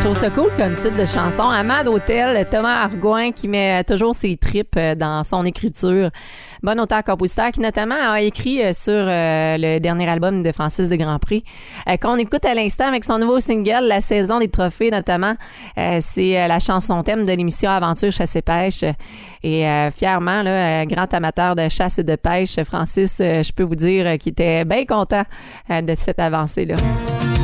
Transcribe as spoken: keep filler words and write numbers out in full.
trouve ça cool comme titre de chanson. Amade Hôtel, Thomas Argoin qui met toujours ses tripes dans son écriture. Bon auteur-compositeur qui notamment a écrit sur euh, le dernier album de Francis de Grandpré. Euh, qu'on écoute à l'instant avec son nouveau single, La saison des trophées notamment. Euh, c'est euh, la chanson thème de l'émission Aventure chasse et pêche. Et euh, fièrement, là, euh, grand amateur de chasse et de pêche, Francis, euh, je peux vous dire euh, qu'il était bien content euh, de cette avancée-là.